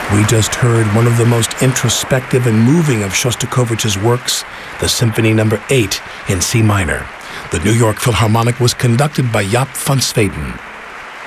We just heard one of the most introspective and moving of Shostakovich's works, the Symphony No. 8 in C minor. The New York Philharmonic was conducted by Jaap van Zweden.